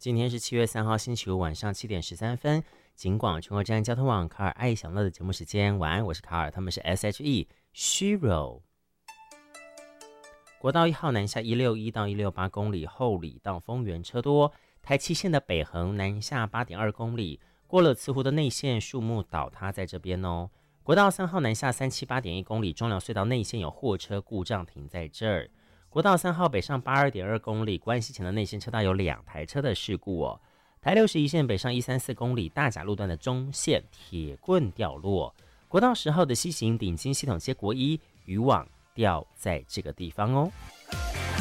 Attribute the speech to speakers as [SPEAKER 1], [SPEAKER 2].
[SPEAKER 1] 今天是7月3号星期五晚上7点13分，警广全国站交通网卡尔爱享乐的节目时间，晚安，我是卡尔，他们是 SHE 虚柔。国道1号南下161到168公里，后里到丰原车多，台七线的北横南下8.2公里，过了慈湖的内线树木倒塌在这边哦。国道3号南下378.1公里，中寮隧道内线有货车故障停在这儿。国道3号北上82.2公里，关西前的内线车道有2台车的事故哦。台61线北上134公里，大甲路段的中线铁棍掉落。国道10号的西行顶金系统街国一渔网掉在这个地方哦。